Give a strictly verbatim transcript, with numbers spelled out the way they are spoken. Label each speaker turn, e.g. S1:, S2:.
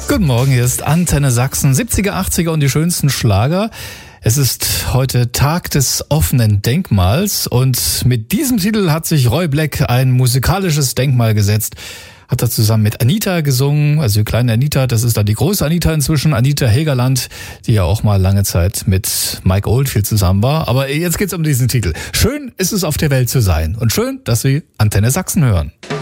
S1: Guten Morgen, hier ist Antenne Sachsen, siebziger, achtziger und die schönsten Schlager. Es ist heute Tag des offenen Denkmals und mit diesem Titel hat sich Roy Black ein musikalisches Denkmal gesetzt. Hat er zusammen mit Anita gesungen, also die kleine Anita, das ist dann die große Anita inzwischen, Anita Hegerland, die ja auch mal lange Zeit mit Mike Oldfield zusammen war. Aber jetzt geht's um diesen Titel. Schön ist es auf der Welt zu sein und schön, dass Sie Antenne Sachsen hören.